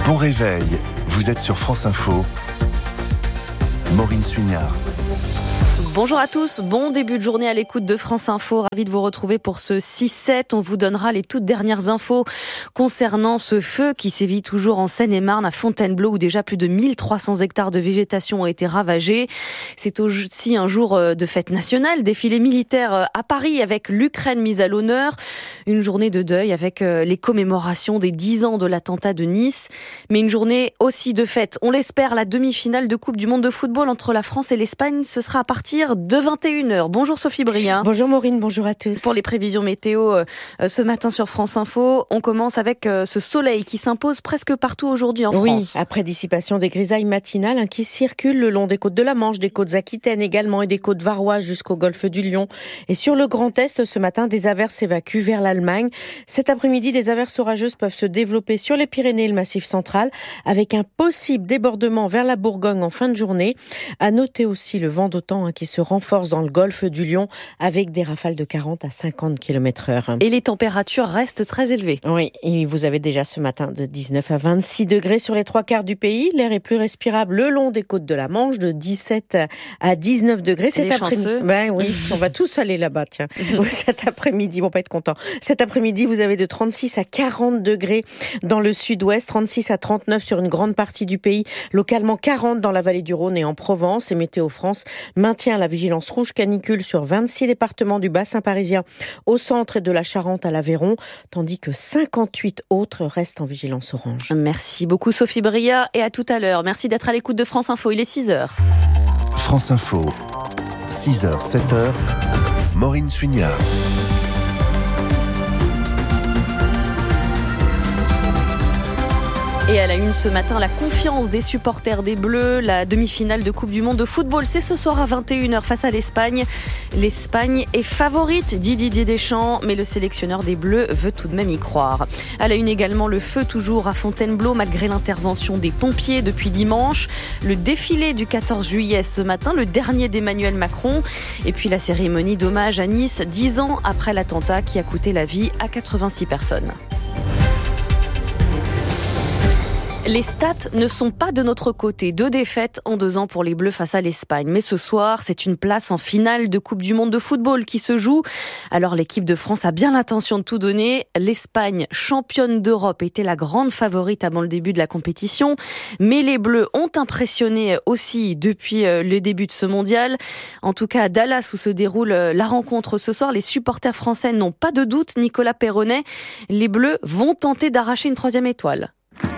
Bon réveil, vous êtes sur France Info. Maureen Suignard. Bonjour à tous, bon début de journée à l'écoute de France Info. Ravi de vous retrouver pour ce 6-7. On vous donnera les toutes dernières infos concernant ce feu qui sévit toujours en Seine-et-Marne à Fontainebleau où déjà plus de 1300 hectares de végétation ont été ravagés. C'est aussi un jour de fête nationale, défilé militaire à Paris avec l'Ukraine mise à l'honneur. Une journée de deuil avec les commémorations des 10 ans de l'attentat de Nice. Mais une journée aussi de fête. On l'espère, la demi-finale de Coupe du Monde de football entre la France et l'Espagne, ce sera à partir de 21h. Bonjour Sophie Bria. Bonjour Maureen, bonjour à tous. Pour les prévisions météo ce matin sur France Info, on commence avec ce soleil qui s'impose presque partout aujourd'hui en France. Oui, après dissipation des grisailles matinales qui circulent le long des côtes de la Manche, des côtes aquitaines également et des côtes varoises jusqu'au golfe du Lion. Et sur le Grand Est, ce matin, des averses s'évacuent vers l'Allemagne. Cet après-midi, des averses orageuses peuvent se développer sur les Pyrénées et le Massif central avec un possible débordement vers la Bourgogne en fin de journée. À noter aussi le vent d'OTAN qui se renforce dans le golfe du Lion avec des rafales de 40 à 50 km/h. Et les températures restent très élevées. Oui, et vous avez déjà ce matin de 19 à 26 degrés sur les 3/4 du pays. L'air est plus respirable le long des côtes de la Manche, de 17 à 19 degrés. Cet après-midi. Ben oui, on va tous aller là-bas, tiens. Cet après-midi, ils vont pas être contents. Cet après-midi, vous avez de 36 à 40 degrés dans le sud-ouest, 36 à 39 sur une grande partie du pays, localement 40 dans la vallée du Rhône et en Provence. Et Météo France maintient la vigilance rouge canicule sur 26 départements du bassin parisien au centre et de la Charente à l'Aveyron, tandis que 58 autres restent en vigilance orange. Merci beaucoup Sophie Bria et à tout à l'heure. Merci d'être à l'écoute de France Info, il est 6h. France Info, 6h, 7h, Maureen Suignard. Et à la une ce matin, la confiance des supporters des Bleus. La demi-finale de Coupe du Monde de football, c'est ce soir à 21h face à l'Espagne. L'Espagne est favorite, dit Didier Deschamps, mais le sélectionneur des Bleus veut tout de même y croire. À la une également, le feu toujours à Fontainebleau, malgré l'intervention des pompiers depuis dimanche. Le défilé du 14 juillet ce matin, le dernier d'Emmanuel Macron. Et puis la cérémonie d'hommage à Nice, 10 ans après l'attentat qui a coûté la vie à 86 personnes. Les stats ne sont pas de notre côté. 2 défaites en 2 ans pour les Bleus face à l'Espagne. Mais ce soir, c'est une place en finale de Coupe du Monde de football qui se joue. Alors l'équipe de France a bien l'intention de tout donner. L'Espagne, championne d'Europe, était la grande favorite avant le début de la compétition. Mais les Bleus ont impressionné aussi depuis le début de ce mondial. En tout cas, à Dallas où se déroule la rencontre ce soir, les supporters français n'ont pas de doute. Nicolas Perronnet, les Bleus vont tenter d'arracher une 3e étoile.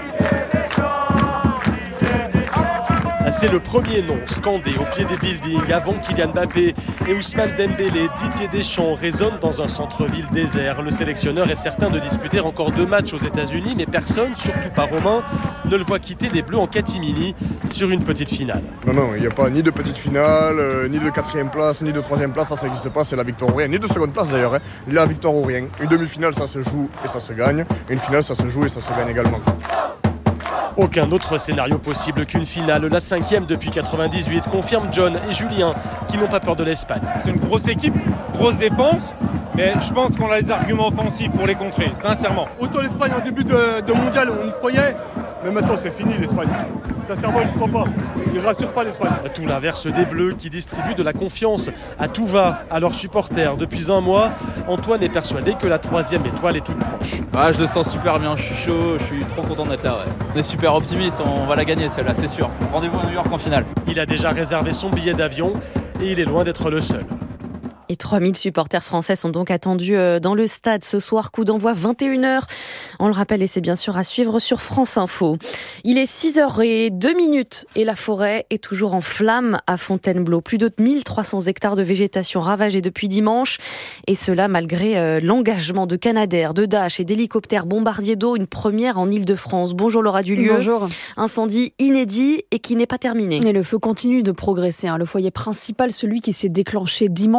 C'est le premier nom scandé au pied des buildings avant Kylian Mbappé et Ousmane Dembélé. Didier Deschamps résonne dans un centre-ville désert. Le sélectionneur est certain de disputer encore 2 matchs aux États-Unis, mais personne, surtout pas Romain, ne le voit quitter les Bleus en catimini sur une petite finale. Non, il n'y a pas ni de petite finale, ni de 4e place, ni de 3e place, ça n'existe pas, c'est la victoire ou rien, ni de 2e place d'ailleurs. Il y a la victoire ou rien. Une demi-finale, ça se joue et ça se gagne. Une finale, ça se joue et ça se gagne également. Aucun autre scénario possible qu'une finale, la 5e depuis 98, confirme John et Julien qui n'ont pas peur de l'Espagne. C'est une grosse équipe, grosse défense, mais je pense qu'on a les arguments offensifs pour les contrer, sincèrement. Autant l'Espagne en début de mondial, on y croyait, mais maintenant c'est fini l'Espagne. Sincèrement, je ne crois pas. Ils ne rassurent pas l'Espagne. Tout l'inverse des Bleus qui distribuent de la confiance à tout va à leurs supporters. Depuis un mois, Antoine est persuadé que la 3e étoile est toute proche. Je le sens super bien, je suis chaud, je suis trop content d'être là. Ouais. On est super optimiste, on va la gagner celle-là, c'est sûr. Rendez-vous à New York en finale. Il a déjà réservé son billet d'avion et il est loin d'être le seul. Et 3000 supporters français sont donc attendus dans le stade ce soir, coup d'envoi 21h. On le rappelle et c'est bien sûr à suivre sur France Info. Il est 6h02 et la forêt est toujours en flammes à Fontainebleau. Plus de 1300 hectares de végétation ravagés depuis dimanche. Et cela malgré l'engagement de Canadair, de Dash et d'hélicoptères bombardiers d'eau, une première en Île-de-France. Bonjour Laura Dulieu. Bonjour. Incendie inédit et qui n'est pas terminé. Et le feu continue de progresser. Le foyer principal, celui qui s'est déclenché dimanche, brûle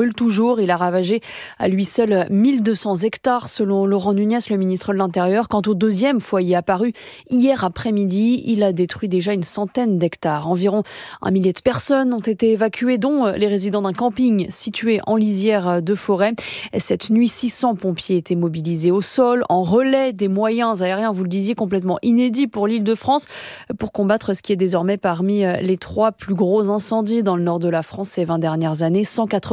brûle toujours. Il a ravagé à lui seul 1200 hectares, selon Laurent Nunez, le ministre de l'Intérieur. Quant au deuxième foyer apparu hier après-midi, il a détruit déjà une centaine d'hectares. Environ 1 millier de personnes ont été évacuées, dont les résidents d'un camping situé en lisière de forêt. Cette nuit, 600 pompiers étaient mobilisés au sol, en relais, des moyens aériens, vous le disiez, complètement inédits pour l'Île-de-France, pour combattre ce qui est désormais parmi les 3 plus gros incendies dans le nord de la France ces 20 dernières années.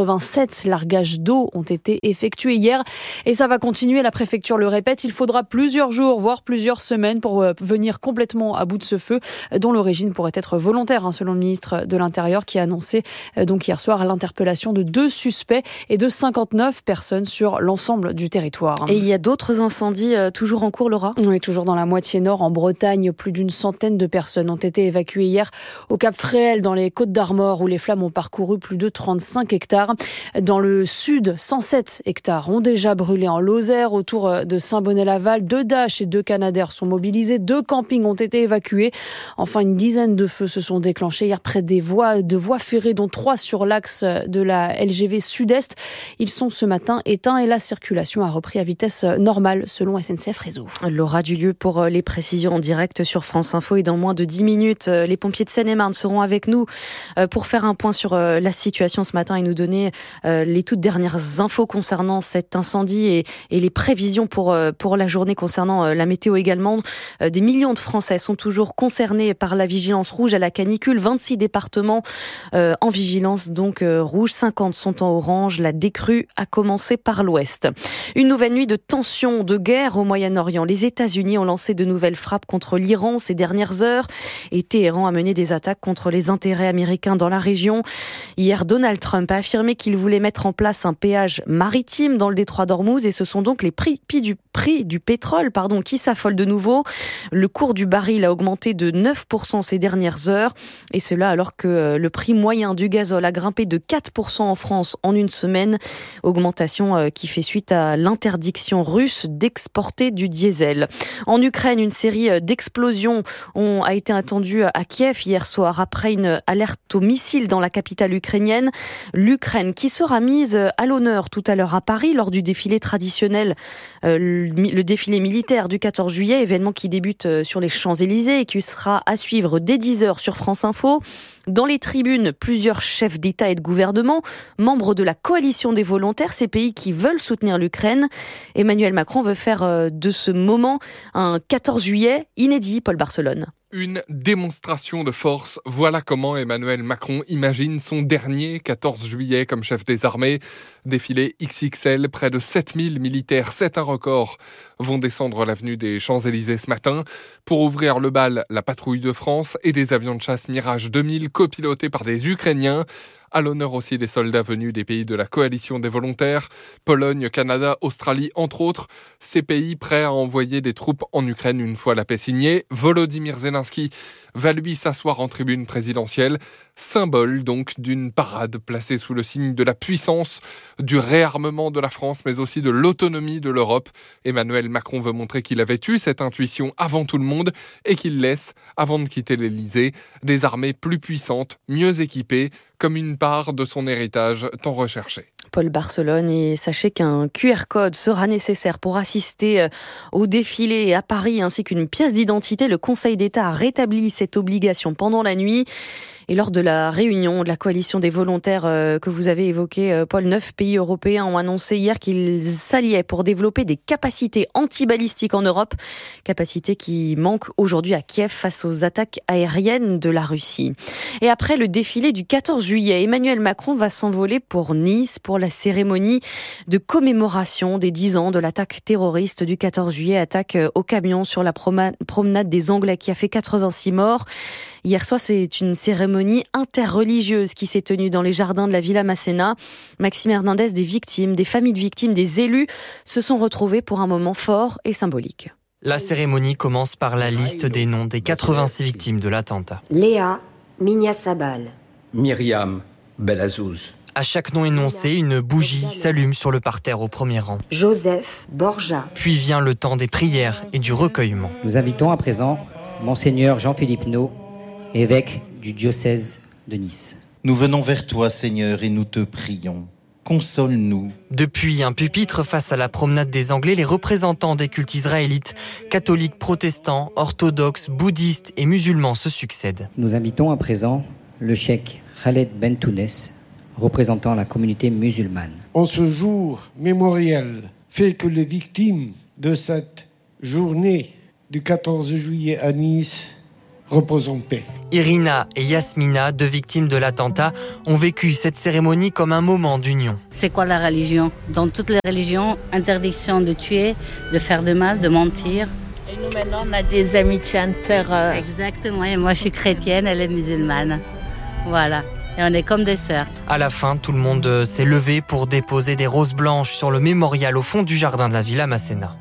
187 largages d'eau ont été effectués hier et ça va continuer. La préfecture le répète, il faudra plusieurs jours, voire plusieurs semaines pour venir complètement à bout de ce feu, dont l'origine pourrait être volontaire, selon le ministre de l'Intérieur, qui a annoncé donc hier soir l'interpellation de 2 suspects et de 59 personnes sur l'ensemble du territoire. Et il y a d'autres incendies toujours en cours, Laura ? Oui, toujours dans la moitié nord, en Bretagne, plus d'une centaine de personnes ont été évacuées hier au Cap Fréhel, dans les Côtes d'Armor, où les flammes ont parcouru plus de 35 hectares. Dans le sud, 107 hectares ont déjà brûlé en Lozère, autour de Saint-Bonnet-Laval. 2 Dash et 2 Canadair sont mobilisés, 2 campings ont été évacués. Enfin, une dizaine de feux se sont déclenchés hier près des voies ferrées, dont 3 sur l'axe de la LGV Sud-Est. Ils sont ce matin éteints et la circulation a repris à vitesse normale, selon SNCF Réseau. Laura Dulieu pour les précisions en direct sur France Info. Et dans moins de 10 minutes, les pompiers de Seine-et-Marne seront avec nous pour faire un point sur la situation ce matin et nous donner les toutes dernières infos concernant cet incendie et les prévisions pour la journée concernant la météo également. Des millions de Français sont toujours concernés par la vigilance rouge à la canicule. 26 départements en vigilance donc rouge, 50 sont en orange. La décrue a commencé par l'ouest. Une nouvelle nuit de tension, de guerre au Moyen-Orient. Les États-Unis ont lancé de nouvelles frappes contre l'Iran ces dernières heures et Téhéran a mené des attaques contre les intérêts américains dans la région. Hier, Donald Trump a affirmé qu'il voulait mettre en place un péage maritime dans le détroit d'Ormuz et ce sont donc les prix du pétrole qui s'affolent de nouveau. Le cours du baril a augmenté de 9% ces dernières heures et cela alors que le prix moyen du gazole a grimpé de 4% en France en une semaine. Augmentation qui fait suite à l'interdiction russe d'exporter du diesel. En Ukraine, une série d'explosions a été entendue à Kiev hier soir après une alerte au missile dans la capitale ukrainienne. L'Ukraine qui sera mise à l'honneur tout à l'heure à Paris lors du défilé traditionnel, le défilé militaire du 14 juillet, événement qui débute sur les Champs-Élysées et qui sera à suivre dès 10h sur France Info. Dans les tribunes, plusieurs chefs d'État et de gouvernement, membres de la coalition des volontaires, ces pays qui veulent soutenir l'Ukraine. Emmanuel Macron veut faire de ce moment un 14 juillet inédit, Paul Barcelone. Une démonstration de force. Voilà comment Emmanuel Macron imagine son dernier 14 juillet comme chef des armées. Défilé XXL, près de 7000 militaires, c'est un record, vont descendre l'avenue des Champs-Élysées ce matin. Pour ouvrir le bal, la patrouille de France et des avions de chasse Mirage 2000 copilotés par des Ukrainiens. À l'honneur aussi des soldats venus des pays de la coalition des volontaires, Pologne, Canada, Australie, entre autres. Ces pays prêts à envoyer des troupes en Ukraine une fois la paix signée. Volodymyr Zelensky va lui s'asseoir en tribune présidentielle. Symbole donc d'une parade placée sous le signe de la puissance, du réarmement de la France, mais aussi de l'autonomie de l'Europe. Emmanuel Macron veut montrer qu'il avait eu cette intuition avant tout le monde et qu'il laisse, avant de quitter l'Elysée, des armées plus puissantes, mieux équipées, comme une part de son héritage tant recherché. Paul Barcelone, et sachez qu'un QR code sera nécessaire pour assister au défilé à Paris ainsi qu'une pièce d'identité. Le Conseil d'État a rétabli cette obligation pendant la nuit. Et lors de la réunion de la coalition des volontaires que vous avez évoquée, Paul, 9 pays européens ont annoncé hier qu'ils s'alliaient pour développer des capacités antibalistiques en Europe, capacités qui manquent aujourd'hui à Kiev face aux attaques aériennes de la Russie. Et après le défilé du 14 juillet, Emmanuel Macron va s'envoler pour Nice pour la cérémonie de commémoration des 10 ans de l'attaque terroriste du 14 juillet, attaque au camion sur la promenade des Anglais qui a fait 86 morts. Hier soir, c'est une cérémonie interreligieuse qui s'est tenue dans les jardins de la Villa Masséna. Maxime Hernandez, des victimes, des familles de victimes, des élus se sont retrouvés pour un moment fort et symbolique. La cérémonie commence par la liste des noms des 86 victimes de l'attentat. Léa Mignasabal, Myriam Belazouz. À chaque nom énoncé, une bougie s'allume sur le parterre au premier rang. Joseph Borja. Puis vient le temps des prières et du recueillement. Nous invitons à présent Monseigneur Jean-Philippe Naud, évêque du diocèse de Nice. Nous venons vers toi, Seigneur, et nous te prions. console-nous. Depuis un pupitre face à la promenade des Anglais, les représentants des cultes israélites, catholiques, protestants, orthodoxes, bouddhistes et musulmans se succèdent. Nous invitons à présent le cheikh Khaled Ben Tounes, représentant la communauté musulmane. En ce jour mémoriel, fait que les victimes de cette journée du 14 juillet à Nice reposent en paix. Irina et Yasmina, deux victimes de l'attentat, ont vécu cette cérémonie comme un moment d'union. C'est quoi la religion ? Dans toutes les religions, interdiction de tuer, de faire de mal, de mentir. Et nous maintenant, on a des amitiés inter... Exactement, et moi je suis chrétienne, elle est musulmane. Voilà, et on est comme des sœurs. À la fin, tout le monde s'est levé pour déposer des roses blanches sur le mémorial au fond du jardin de la Villa Masséna.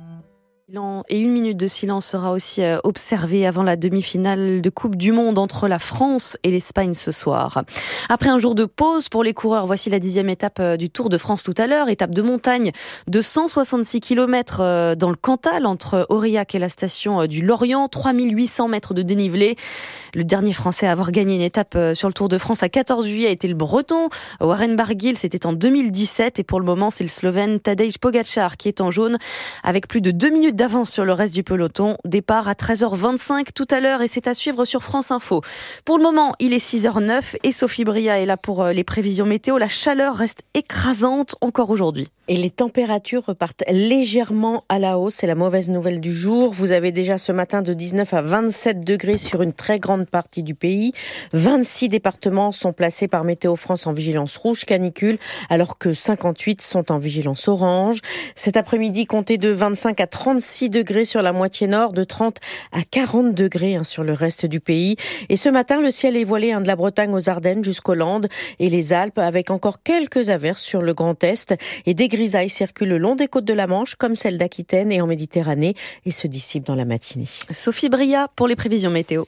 Et 1 minute de silence sera aussi observée avant la demi-finale de Coupe du Monde entre la France et l'Espagne ce soir. Après un jour de pause pour les coureurs, voici la 10e étape du Tour de France tout à l'heure. Étape de montagne de 166 km dans le Cantal entre Aurillac et la station du Lorient. 3800 mètres de dénivelé. Le dernier Français à avoir gagné une étape sur le Tour de France à 14 juillet a été le Breton Warren Barguil. C'était en 2017 et pour le moment c'est le Slovène Tadej Pogačar qui est en jaune avec plus de 2 minutes d'avance sur le reste du peloton. Départ à 13h25 tout à l'heure et c'est à suivre sur France Info. Pour le moment, il est 6h09 et Sophie Bria est là pour les prévisions météo. La chaleur reste écrasante encore aujourd'hui. Et les températures repartent légèrement à la hausse. C'est la mauvaise nouvelle du jour. Vous avez déjà ce matin de 19 à 27 degrés sur une très grande partie du pays. 26 départements sont placés par Météo France en vigilance rouge canicule, alors que 58 sont en vigilance orange. Cet après-midi, comptez de 25 à 36 degrés sur la moitié nord, de 30 à 40 degrés sur le reste du pays. Et ce matin, le ciel est voilé de la Bretagne aux Ardennes jusqu'aux Landes et les Alpes, avec encore quelques averses sur le Grand Est. Et des grisailles circulent le long des côtes de la Manche, comme celle d'Aquitaine et en Méditerranée, et se dissipent dans la matinée. Sophie Bria pour les prévisions météo.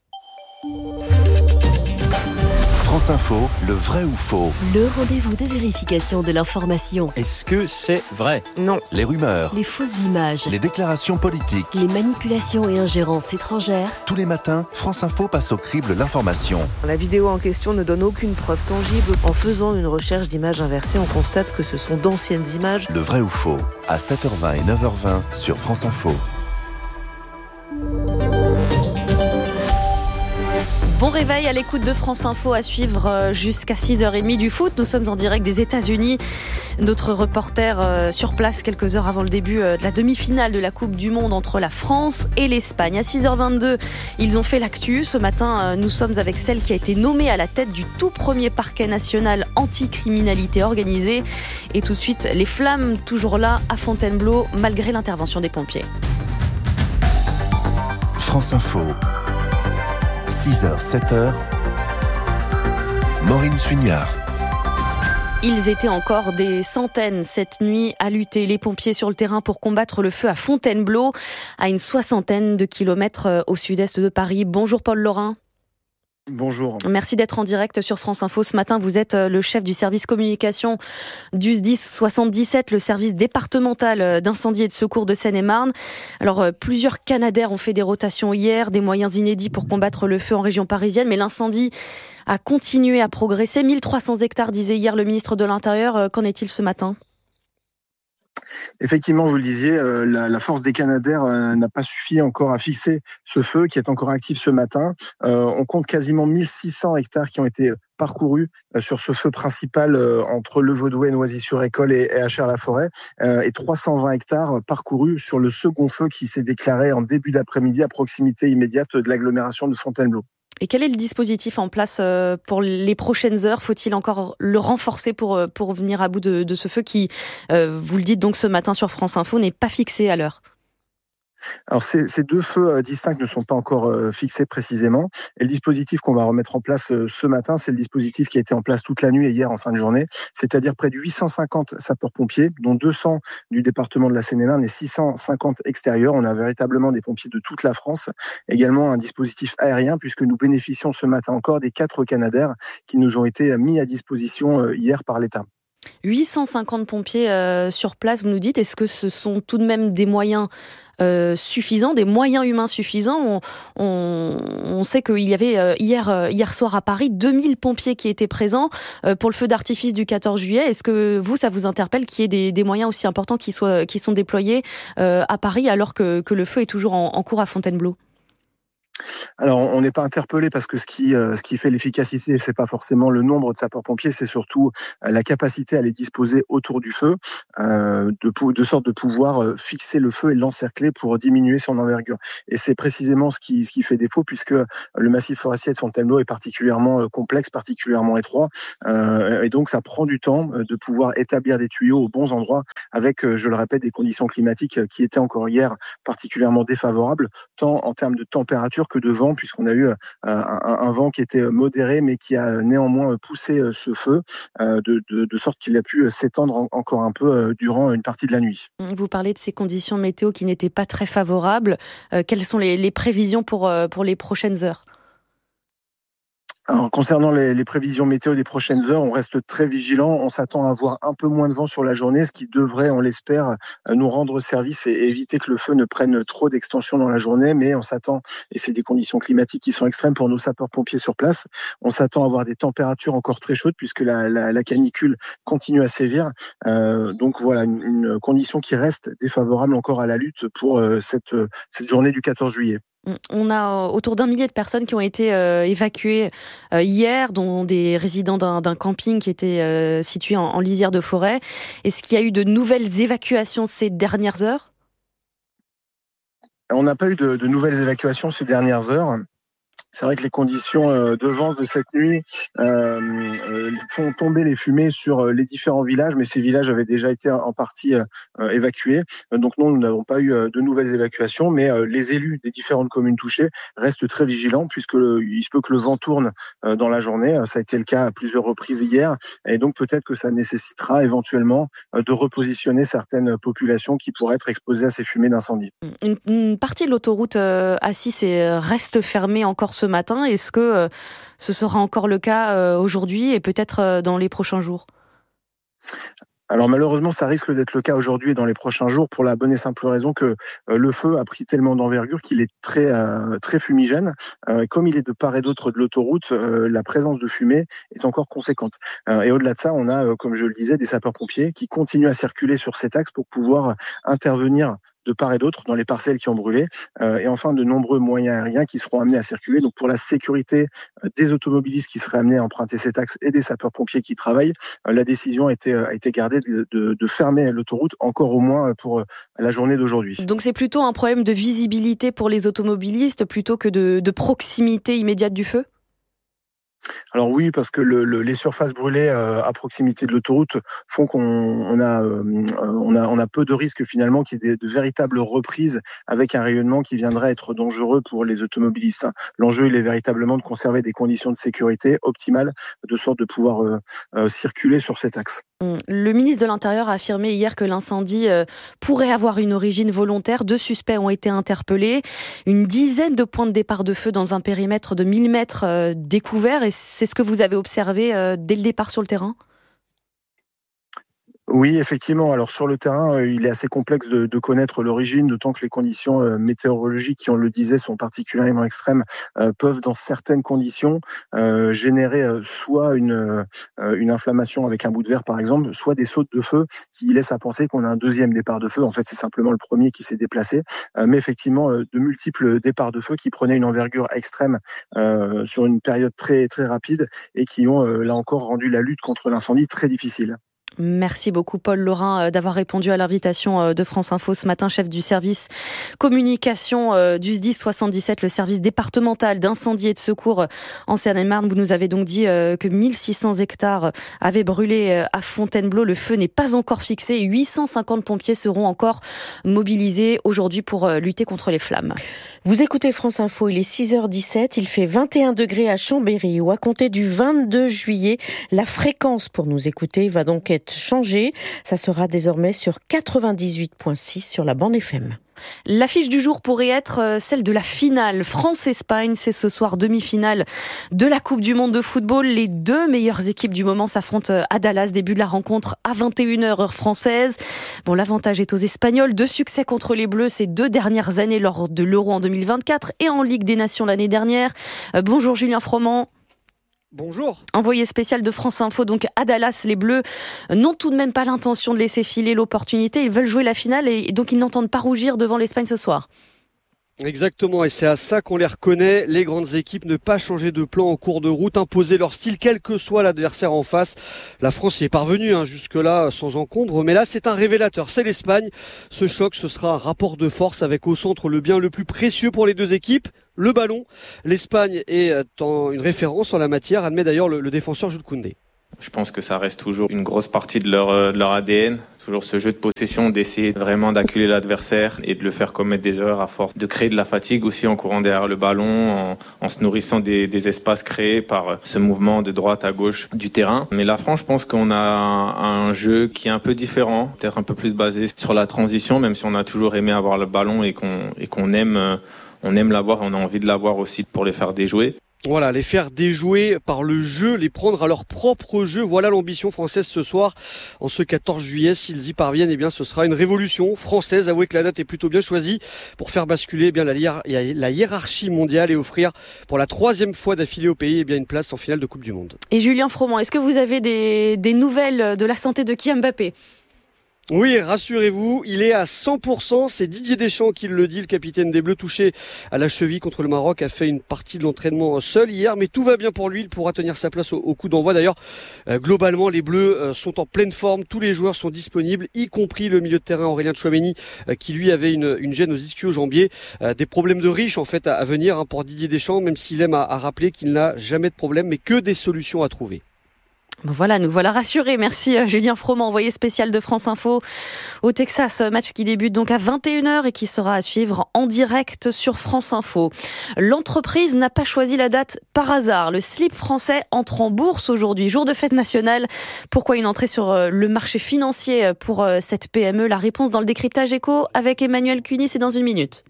France Info, le vrai ou faux ? Le rendez-vous de vérification de l'information. Est-ce que c'est vrai ? Non. Les rumeurs. Les fausses images. Les déclarations politiques. Les manipulations et ingérences étrangères. Tous les matins, France Info passe au crible l'information. La vidéo en question ne donne aucune preuve tangible. En faisant une recherche d'images inversées, on constate que ce sont d'anciennes images. Le vrai ou faux ? À 7h20 et 9h20 sur France Info. Bon réveil à l'écoute de France Info à suivre jusqu'à 6h30 du foot. Nous sommes en direct des États-Unis. Notre reporter sur place quelques heures avant le début de la demi-finale de la Coupe du Monde entre la France et l'Espagne. À 6h22, ils ont fait l'actu. Ce matin, nous sommes avec celle qui a été nommée à la tête du tout premier parquet national anti-criminalité organisée. Et tout de suite, les flammes toujours là à Fontainebleau malgré l'intervention des pompiers. France Info. 6h, 7h, Maureen Suignard. Ils étaient encore des centaines cette nuit à lutter, les pompiers sur le terrain pour combattre le feu à Fontainebleau, à une 60aine de kilomètres au sud-est de Paris. Bonjour Paul Laurin. Bonjour. Merci d'être en direct sur France Info. Ce matin, vous êtes le chef du service communication du SDIS 77, le service départemental d'incendie et de secours de Seine-et-Marne. Alors, plusieurs Canadair ont fait des rotations hier, des moyens inédits pour combattre le feu en région parisienne, mais l'incendie a continué à progresser. 1300 hectares, disait hier le ministre de l'Intérieur. Qu'en est-il ce matin ? Effectivement, vous le disiez, la force des Canadair n'a pas suffi encore à fixer ce feu qui est encore actif ce matin. On compte quasiment 1600 hectares qui ont été parcourus sur ce feu principal entre Le Vaudouet, Noisy-sur-École et Achères-la-Forêt, et 320 hectares parcourus sur le second feu qui s'est déclaré en début d'après-midi à proximité immédiate de l'agglomération de Fontainebleau. Et quel est le dispositif en place pour les prochaines heures ? Faut-il encore le renforcer pour venir à bout de ce feu qui, vous le dites donc ce matin sur France Info, n'est pas fixé à l'heure ? Alors ces deux feux distincts ne sont pas encore fixés précisément. Et le dispositif qu'on va remettre en place ce matin, c'est le dispositif qui a été en place toute la nuit et hier en fin de journée, c'est-à-dire près de 850 sapeurs-pompiers, dont 200 du département de la Seine-et-Marne et 650 extérieurs. On a véritablement des pompiers de toute la France. Également un dispositif aérien, puisque nous bénéficions ce matin encore des 4 Canadair qui nous ont été mis à disposition hier par l'État. 850 pompiers sur place, vous nous dites. Est-ce que ce sont tout de même des moyens suffisants, des moyens humains suffisants? On sait qu'il y avait hier soir à Paris 2000 pompiers qui étaient présents pour le feu d'artifice du 14 juillet. Est-ce que ça vous interpelle qu'il y ait des moyens aussi importants qui sont déployés à Paris alors que le feu est toujours en cours à Fontainebleau? Alors, on n'est pas interpellé parce que ce qui fait l'efficacité, c'est pas forcément le nombre de sapeurs-pompiers, c'est surtout la capacité à les disposer autour du feu, de sorte de pouvoir fixer le feu et l'encercler pour diminuer son envergure. Et c'est précisément ce qui fait défaut, puisque le massif forestier de Fontainebleau est particulièrement complexe, particulièrement étroit, et donc ça prend du temps de pouvoir établir des tuyaux aux bons endroits, avec, je le répète, des conditions climatiques qui étaient encore hier particulièrement défavorables, tant en termes de température que de vent, puisqu'on a eu un vent qui était modéré, mais qui a néanmoins poussé ce feu de sorte qu'il a pu s'étendre encore un peu durant une partie de la nuit. Vous parlez de ces conditions météo qui n'étaient pas très favorables. Quelles sont les prévisions pour les prochaines heures ? Alors, concernant les prévisions météo des prochaines heures, on reste très vigilant. On s'attend à avoir un peu moins de vent sur la journée, ce qui devrait, on l'espère, nous rendre service et éviter que le feu ne prenne trop d'extension dans la journée. Mais on s'attend, et c'est des conditions climatiques qui sont extrêmes pour nos sapeurs-pompiers sur place, on s'attend à avoir des températures encore très chaudes puisque la canicule continue à sévir. Donc voilà, une condition qui reste défavorable encore à la lutte pour cette journée du 14 juillet. On a autour d'1 millier de personnes qui ont été évacuées hier, dont des résidents d'un camping qui était situé en lisière de forêt. Est-ce qu'il y a eu de nouvelles évacuations ces dernières heures ? On n'a pas eu de nouvelles évacuations ces dernières heures. C'est vrai que les conditions de vent de cette nuit font tomber les fumées sur les différents villages, mais ces villages avaient déjà été en partie évacués. Donc non, nous n'avons pas eu de nouvelles évacuations, mais les élus des différentes communes touchées restent très vigilants, puisque il se peut que le vent tourne dans la journée. Ça a été le cas à plusieurs reprises hier, et donc peut-être que ça nécessitera éventuellement de repositionner certaines populations qui pourraient être exposées à ces fumées d'incendie. Une partie de l'autoroute A6 reste fermée encore ce matin. Est-ce que ce sera encore le cas aujourd'hui et peut-être dans les prochains jours ? Alors malheureusement, ça risque d'être le cas aujourd'hui et dans les prochains jours, pour la bonne et simple raison que le feu a pris tellement d'envergure qu'il est très fumigène. Comme il est de part et d'autre de l'autoroute, la présence de fumée est encore conséquente. Et au-delà de ça, on a, comme je le disais, des sapeurs-pompiers qui continuent à circuler sur cet axe pour pouvoir intervenir de part et d'autre dans les parcelles qui ont brûlé, et enfin de nombreux moyens aériens qui seront amenés à circuler. Donc pour la sécurité des automobilistes qui seraient amenés à emprunter cet axe et des sapeurs-pompiers qui travaillent, la décision a été gardée de fermer l'autoroute encore au moins pour la journée d'aujourd'hui. Donc c'est plutôt un problème de visibilité pour les automobilistes plutôt que de proximité immédiate du feu ? Alors oui, parce que les surfaces brûlées à proximité de l'autoroute font qu'on a peu de risques finalement qu'il y ait de véritables reprises avec un rayonnement qui viendrait être dangereux pour les automobilistes. L'enjeu, il est véritablement de conserver des conditions de sécurité optimales, de sorte de pouvoir circuler sur cet axe. Le ministre de l'Intérieur a affirmé hier que l'incendie pourrait avoir une origine volontaire. 2 suspects ont été interpellés. Une dizaine de points de départ de feu dans un périmètre de 1000 mètres découvert. Et c'est ce que vous avez observé dès le départ sur le terrain ? Oui, effectivement. Alors sur le terrain, il est assez complexe de connaître l'origine, d'autant que les conditions météorologiques, qui on le disait, sont particulièrement extrêmes, peuvent dans certaines conditions générer soit une inflammation avec un bout de verre par exemple, soit des sautes de feu qui laissent à penser qu'on a un deuxième départ de feu. En fait, c'est simplement le premier qui s'est déplacé, mais effectivement de multiples départs de feu qui prenaient une envergure extrême sur une période très très rapide et qui ont là encore rendu la lutte contre l'incendie très difficile. Merci beaucoup Paul Laurin d'avoir répondu à l'invitation de France Info ce matin, chef du service communication du SDIS 77, le service départemental d'incendie et de secours en Seine-et-Marne. Vous nous avez donc dit que 1600 hectares avaient brûlé à Fontainebleau. Le feu n'est pas encore fixé. 850 pompiers seront encore mobilisés aujourd'hui pour lutter contre les flammes. Vous écoutez France Info, il est 6h17, il fait 21 degrés à Chambéry où à compter du 22 juillet, la fréquence pour nous écouter va donc être être changé. Ça sera désormais sur 98.6 sur la bande FM. L'affiche du jour pourrait être celle de la finale. France-Espagne, c'est ce soir demi-finale de la Coupe du Monde de football. Les deux meilleures équipes du moment s'affrontent à Dallas. Début de la rencontre à 21h heure française. Bon, l'avantage est aux Espagnols. 2 succès contre les Bleus ces 2 dernières années lors de l'Euro en 2024 et en Ligue des Nations l'année dernière. Bonjour Julien Froment. Bonjour. Envoyé spécial de France Info, donc à Dallas, les Bleus n'ont tout de même pas l'intention de laisser filer l'opportunité. Ils veulent jouer la finale et donc ils n'entendent pas rougir devant l'Espagne ce soir. Exactement, et c'est à ça qu'on les reconnaît. Les grandes équipes ne pas changer de plan en cours de route, imposer leur style quel que soit l'adversaire en face. La France y est parvenue jusque-là sans encombre, mais là c'est un révélateur, c'est l'Espagne. Ce choc, ce sera un rapport de force avec au centre le bien le plus précieux pour les deux équipes, le ballon. L'Espagne est une référence en la matière, admet d'ailleurs le défenseur Jules Koundé. Je pense que ça reste toujours une grosse partie de leur ADN. Toujours ce jeu de possession, d'essayer vraiment d'acculer l'adversaire et de le faire commettre des erreurs à force de créer de la fatigue aussi en courant derrière le ballon, en se nourrissant des espaces créés par ce mouvement de droite à gauche du terrain. Mais la France, je pense qu'on a un jeu qui est un peu différent, peut-être un peu plus basé sur la transition, même si on a toujours aimé avoir le ballon et qu'on aime l'avoir, on a envie de l'avoir aussi pour les faire déjouer. Voilà, les faire déjouer par le jeu, les prendre à leur propre jeu. Voilà l'ambition française ce soir. En ce 14 juillet, s'ils y parviennent, eh bien, ce sera une révolution française. Avouez que la date est plutôt bien choisie pour faire basculer la hiérarchie mondiale et offrir pour la 3e fois d'affilée au pays une place en finale de Coupe du Monde. Et Julien Froment, est-ce que vous avez des nouvelles de la santé de Kylian Mbappé ? Oui, rassurez-vous, il est à 100%. C'est Didier Deschamps qui le dit. Le capitaine des Bleus, touché à la cheville contre le Maroc, a fait une partie de l'entraînement seul hier. Mais tout va bien pour lui. Il pourra tenir sa place au coup d'envoi. D'ailleurs, globalement, les Bleus sont en pleine forme. Tous les joueurs sont disponibles, y compris le milieu de terrain Aurélien Tchouaméni, qui lui avait une gêne aux ischio-jambiers. Des problèmes de riche en fait à venir pour Didier Deschamps, même s'il aime à rappeler qu'il n'a jamais de problème, mais que des solutions à trouver. Voilà, nous voilà rassurés. Merci Julien Froment, envoyé spécial de France Info au Texas. Match qui débute donc à 21h et qui sera à suivre en direct sur France Info. L'entreprise n'a pas choisi la date par hasard. Le slip français entre en bourse aujourd'hui, jour de fête nationale. Pourquoi une entrée sur le marché financier pour cette PME ? La réponse dans le décryptage éco avec Emmanuel Cuny, c'est dans 1 minute.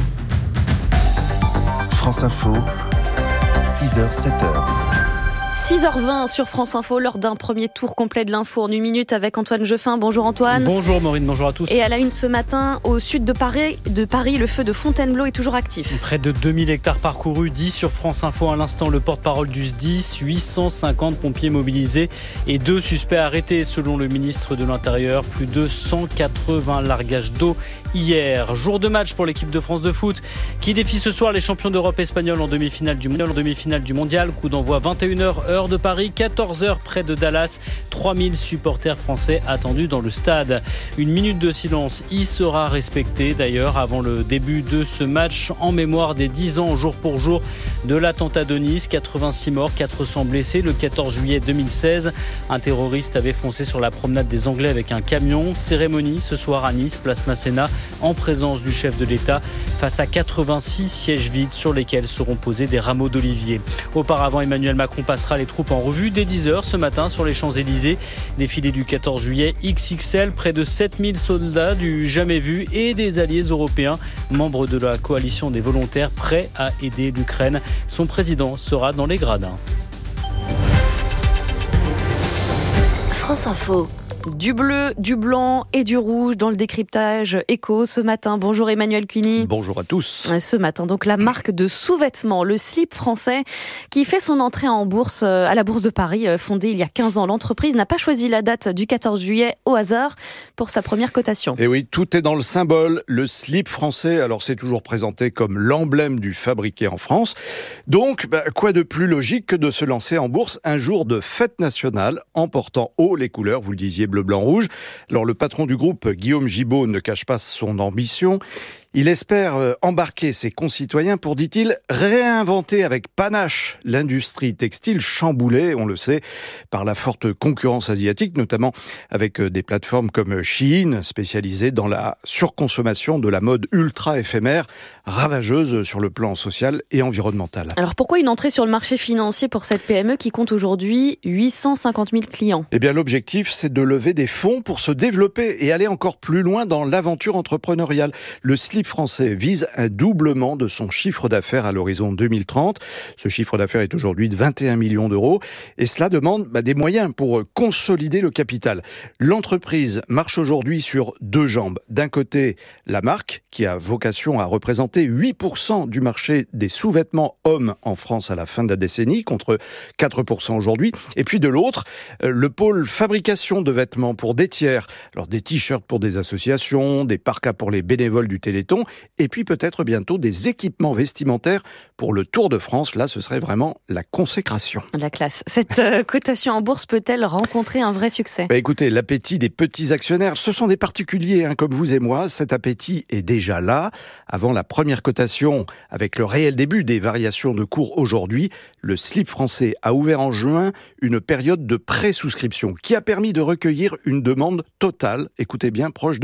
France Info, 6h, 7h. 6h20 sur France Info, lors d'un premier tour complet de l'info en 1 minute avec Antoine Jeffin. Bonjour Antoine. Bonjour Maureen, bonjour à tous. Et à la une ce matin, au sud de Paris, le feu de Fontainebleau est toujours actif. Près de 2000 hectares parcourus, 10 sur France Info à l'instant, le porte-parole du SDIS, 850 pompiers mobilisés et 2 suspects arrêtés selon le ministre de l'Intérieur. Plus de 180 largages d'eau hier. Jour de match pour l'équipe de France de foot qui défie ce soir les champions d'Europe espagnols en demi-finale du mondial. Coup d'envoi 21h heure de Paris, 14h près de Dallas. 3000 supporters français attendus dans le stade. 1 minute de silence y sera respectée d'ailleurs avant le début de ce match en mémoire des 10 ans jour pour jour de l'attentat de Nice. 86 morts, 400 blessés le 14 juillet 2016. Un terroriste avait foncé sur la promenade des Anglais avec un camion. Cérémonie ce soir à Nice, place Masséna, en présence du chef de l'État, face à 86 sièges vides sur lesquels seront posés des rameaux d'olivier. Auparavant, Emmanuel Macron passera les troupes en revue dès 10h ce matin sur les Champs-Élysées. Défilé du 14 juillet XXL, près de 7000 soldats du jamais vu et des alliés européens, membres de la coalition des volontaires prêts à aider l'Ukraine. Son président sera dans les gradins. France Info. Du bleu, du blanc et du rouge dans le décryptage éco ce matin. Bonjour Emmanuel Cuny. Bonjour à tous. Ce matin, donc la marque de sous-vêtements, le slip français, qui fait son entrée en bourse à la Bourse de Paris, fondée il y a 15 ans. L'entreprise n'a pas choisi la date du 14 juillet au hasard pour sa première cotation. Et oui, tout est dans le symbole. Le slip français, alors c'est toujours présenté comme l'emblème du fabriqué en France. Donc, quoi de plus logique que de se lancer en bourse un jour de fête nationale en portant haut les couleurs, vous le disiez, bleu, blanc, rouge. Alors le patron du groupe, Guillaume Gibaud, ne cache pas son ambition. Il espère embarquer ses concitoyens pour, dit-il, réinventer avec panache l'industrie textile chamboulée, on le sait, par la forte concurrence asiatique, notamment avec des plateformes comme Shein, spécialisées dans la surconsommation de la mode ultra éphémère, ravageuse sur le plan social et environnemental. Alors pourquoi une entrée sur le marché financier pour cette PME qui compte aujourd'hui 850 000 clients ? Eh bien, l'objectif, c'est de lever des fonds pour se développer et aller encore plus loin dans l'aventure entrepreneuriale. Le slip français vise un doublement de son chiffre d'affaires à l'horizon 2030. Ce chiffre d'affaires est aujourd'hui de 21 millions d'euros et cela demande des moyens pour consolider le capital. L'entreprise marche aujourd'hui sur deux jambes. D'un côté, la marque, qui a vocation à représenter 8% du marché des sous-vêtements hommes en France à la fin de la décennie, contre 4% aujourd'hui. Et puis de l'autre, le pôle fabrication de vêtements pour des tiers. Alors des t-shirts pour des associations, des parkas pour les bénévoles du Téléthon, et puis peut-être bientôt des équipements vestimentaires pour le Tour de France. Là, ce serait vraiment la consécration. La classe. Cette cotation en bourse peut-elle rencontrer un vrai succès ? Écoutez, l'appétit des petits actionnaires, ce sont des particuliers comme vous et moi. Cet appétit est déjà là. Avant la première cotation, avec le réel début des variations de cours aujourd'hui, le slip français a ouvert en juin une période de pré-souscription qui a permis de recueillir une demande totale, écoutez bien, proche de